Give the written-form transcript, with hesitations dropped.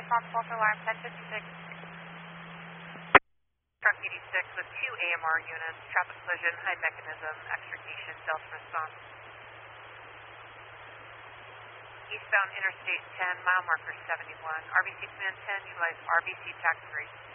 responsible for alarm 1056. Truck 86 with 2 AMR units, traffic collision, high mechanism, extrication, Delta response. Eastbound Interstate 10, mile marker 71. RBC Command 10, utilize RBC TAC 3.